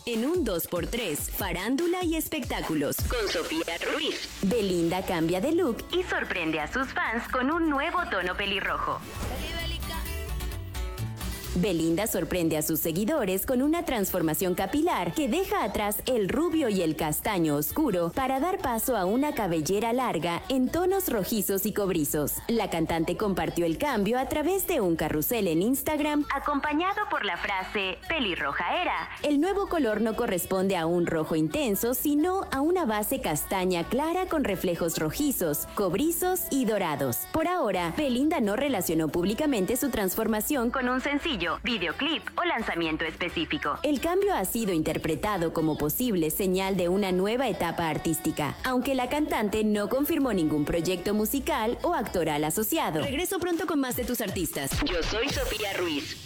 En un 2x3, farándula y espectáculos. Con Sofía Ruiz. Belinda cambia de look y sorprende a sus fans con un nuevo tono pelirrojo. Belinda sorprende a sus seguidores con una transformación capilar que deja atrás el rubio y el castaño oscuro para dar paso a una cabellera larga en tonos rojizos y cobrizos. La cantante compartió el cambio a través de un carrusel en Instagram, acompañado por la frase "pelirroja era". El nuevo color no corresponde a un rojo intenso, sino a una base castaña clara con reflejos rojizos, cobrizos y dorados. Por ahora, Belinda no relacionó públicamente su transformación con un sencillo, videoclip o lanzamiento específico. El cambio ha sido interpretado como posible señal de una nueva etapa artística, aunque la cantante no confirmó ningún proyecto musical o actoral asociado. Regreso pronto con más de tus artistas. Yo soy Sofía Ruiz.